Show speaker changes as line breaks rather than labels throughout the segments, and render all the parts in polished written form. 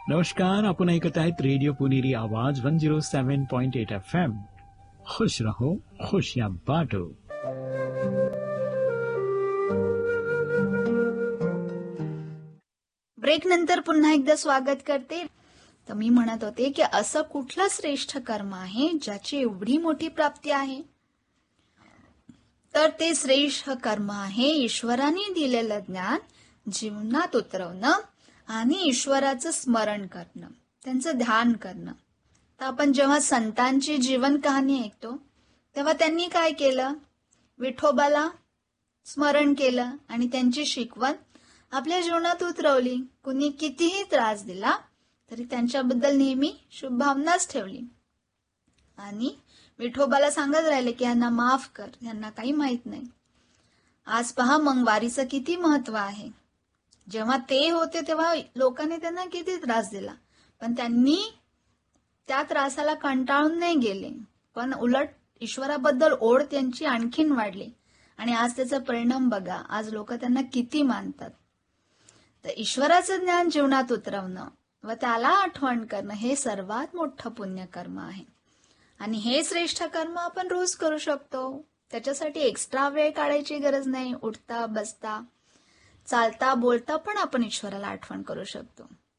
नमस्कार, आपण ऐकत आहेत रेडिओ पुणेरी आवाज 107.8 FM. खुश रहो, खुशियां बांटो.
ब्रेक नंतर पुन्हा एकदा स्वागत करते. तर मी म्हणत होते की असं कुठलं श्रेष्ठ कर्म आहे ज्याची एवढी मोठी प्राप्ती आहे. तर ते श्रेष्ठ कर्म आहे ईश्वराने दिलेलं ज्ञान जीवनात उतरवणं आणि ईश्वराचं स्मरण करणं, त्यांचं ध्यान करणं. तर आपण जेव्हा संतांची जीवन कहाणी ऐकतो तेव्हा त्यांनी काय केलं, विठोबाला स्मरण केलं आणि त्यांची शिकवण आपल्या जीवनात उतरवली. कुणी कितीही त्रास दिला तरी त्यांच्याबद्दल नेहमी शुभ भावनाच ठेवली आणि विठोबाला सांगत राहिले की यांना माफ कर, यांना काही माहित नाही. आज पहा मग वारीचं किती महत्व आहे. जेव्हा ते होते तेव्हा लोकांनी त्यांना किती त्रास दिला, पण त्यांनी त्या त्रासाला कंटाळून नाही गेले, पण उलट ईश्वराबद्दल ओढ त्यांची आणखीन वाढली आणि आज त्याचा परिणाम बघा. आज लोक त्यांना किती मानतात. तर ईश्वराचं ज्ञान जीवनात उतरवणं व त्याला आठवण करणं हे सर्वात मोठं पुण्यकर्म आहे आणि हे श्रेष्ठ कर्म आपण रोज करू शकतो. त्याच्यासाठी एक्स्ट्रा वेळ काढायची गरज नाही. उठता बसता चालता बोलता पण आपण ईश्वराला आठवण करू शकतो.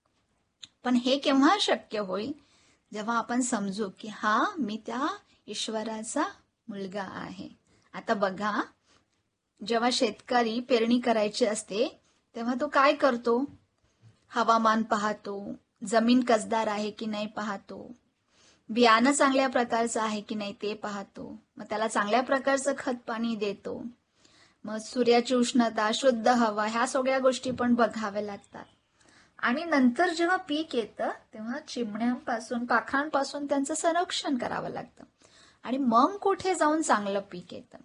पण हे केव्हा शक्य होईल, जेव्हा आपण समजू की हा मी त्या ईश्वराचा मुलगा आहे. आता बघा, जेव्हा शेतकरी पेरणी करायची असते तेव्हा तो काय करतो, हवामान पाहतो, जमीन कसदार आहे की नाही पाहतो, बियाणं चांगल्या प्रकारचं आहे की नाही ते पाहतो, मग त्याला चांगल्या प्रकारचं खत पाणी देतो, मग सूर्याची उष्णता, शुद्ध हवा, ह्या सगळ्या गोष्टी पण बघाव्या लागतात. आणि नंतर जेव्हा पीक येतं तेव्हा चिमण्यांपासून पाखरांपासून त्यांचं संरक्षण करावं लागतं आणि मग कुठे जाऊन चांगलं पीक येतं.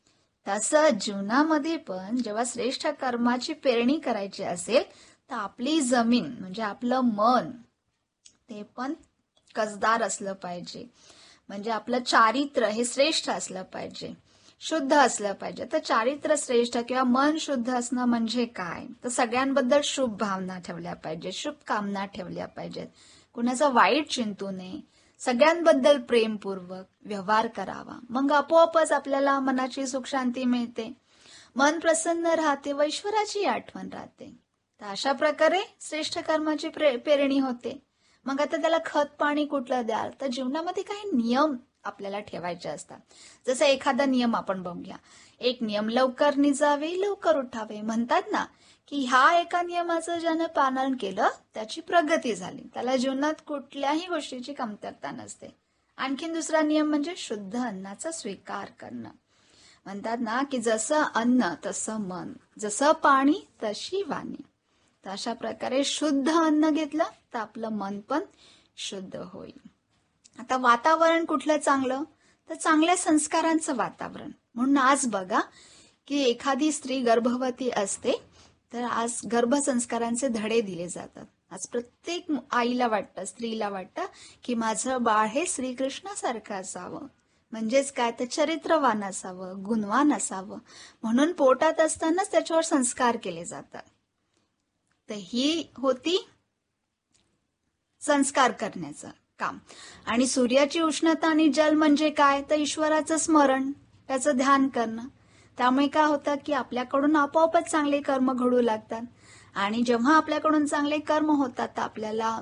तसं जीवनामध्ये पण जेव्हा श्रेष्ठ कर्माची पेरणी करायची असेल तर आपली जमीन म्हणजे आपलं मन ते पण कसदार असलं पाहिजे. म्हणजे आपलं चारित्र्य हे श्रेष्ठ असलं पाहिजे, शुद्ध असलं पाहिजे. तर चारित्र्य श्रेष्ठ किंवा मन शुद्ध असणं म्हणजे काय, तर सगळ्यांबद्दल शुभ भावना ठेवल्या पाहिजे, शुभ कामना ठेवल्या पाहिजेत, कुणाचं वाईट चिंतू नये, सगळ्यांबद्दल प्रेमपूर्वक व्यवहार करावा. मग आपोआपच आपल्याला मनाची सुख शांती मिळते, मन प्रसन्न राहते व ईश्वराची आठवण राहते. तर अशा प्रकारे श्रेष्ठ कर्माची पेरणी होते. मग आता त्याला खत पाणी कुठलं द्याल, तर जीवनामध्ये काही नियम आपल्याला ठेवायचे असतात. जसं एखादा नियम आपण बघूया. एक नियम, लवकर निजावे लवकर उठावे. म्हणतात ना की ह्या एका नियमाचं ज्यानं पालन केलं त्याची प्रगती झाली, त्याला जीवनात कुठल्याही गोष्टीची कमतरता नसते. आणखीन दुसरा नियम म्हणजे शुद्ध अन्नाचा स्वीकार करणं. म्हणतात ना की जसं अन्न तसं मन, जसं पाणी तशी वाणी. तर अशा प्रकारे शुद्ध अन्न घेतलं तर आपलं मन पण शुद्ध होईल. आता वातावरण कुठलं चांगलं, तर चांगल्या संस्कारांचं वातावरण. म्हणून आज बघा की एखादी स्त्री गर्भवती असते तर आज गर्भसंस्कारांचे धडे दिले जातात. आज प्रत्येक आईला वाटतं, स्त्रीला वाटतं की माझं बाळ हे श्रीकृष्णासारखं असावं. म्हणजेच काय, तर चरित्रवान असावं, गुणवान असावं, म्हणून पोटात असतानाच त्याच्यावर संस्कार केले जातात. तर ही होती संस्कार करण्याचं काम. आणि सूर्याची उष्णता आणि जल म्हणजे काय, तर ईश्वराचं स्मरण, त्याचं ध्यान करणं. त्यामुळे काय होतं की आपल्याकडून आपोआपच चांगले कर्म घडू लागतात आणि जेव्हा आपल्याकडून चांगले कर्म होतात तर आपल्याला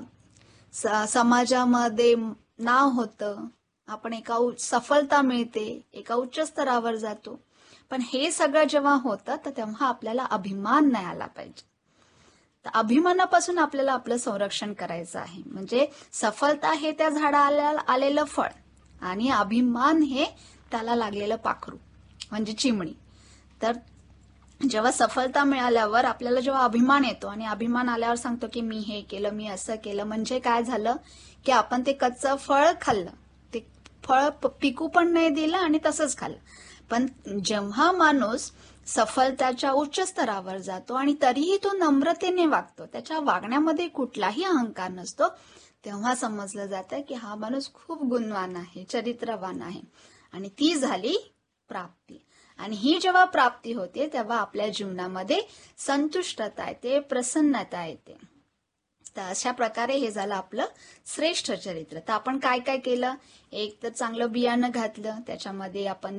समाजामध्ये नाव होतं, आपण एका सफलता मिळते, एका उच्च स्तरावर जातो. पण हे सगळं जेव्हा होतं तर तेव्हा आपल्याला अभिमान नाही आला पाहिजे. तर अभिमानापासून आपल्याला आपलं संरक्षण करायचं आहे. म्हणजे सफलता हे त्या झाडाला आलेलं फळ आणि अभिमान हे त्याला लागलेलं पाखरू म्हणजे चिमणी. तर जेव्हा सफलता मिळाल्यावर आपल्याला जेव्हा अभिमान येतो आणि अभिमान आल्यावर सांगतो की मी हे केलं, मी असं केलं, म्हणजे काय झालं की आपण ते कच्चं फळ खाल्लं, ते फळ पिकू पण नाही दिलं आणि तसंच खाल्लं. पण जेव्हा माणूस सफलताच्या उच्च स्तरावर जातो आणि तरीही तो नम्रतेने वागतो, त्याच्या वागण्यामध्ये कुठलाही अहंकार नसतो, तेव्हा समजलं जातं की हा माणूस खूप गुणवान आहे, चरित्रवान आहे. आणि ती झाली प्राप्ती. आणि ही जेव्हा प्राप्ती होते तेव्हा आपल्या जीवनामध्ये संतुष्टता येते, प्रसन्नता येते. तर अशा प्रकारे हे झालं आपलं श्रेष्ठ चरित्र. तर आपण काय काय केलं? एक तर चांगलं बियाणं घातलं, त्याच्यामध्ये आपण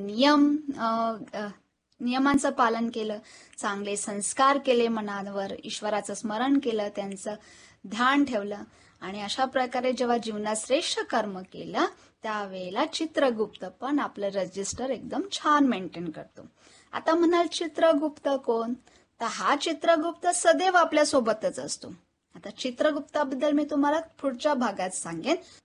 नियमांचं पालन केलं, चांगले संस्कार केले मनावर, ईश्वराचं स्मरण केलं, त्यांचं ध्यान ठेवलं आणि अशा प्रकारे जेव्हा जीवनात श्रेष्ठ कर्म केलं त्यावेळेला चित्रगुप्त पण आपलं रजिस्टर एकदम छान मेंटेन करतो. आता म्हणाल चित्रगुप्त कोण? तर हा चित्रगुप्त सदैव आपल्या सोबतच असतो. आता चित्रगुप्ताबद्दल मी तुम्हाला पुढच्या भागात सांगेन.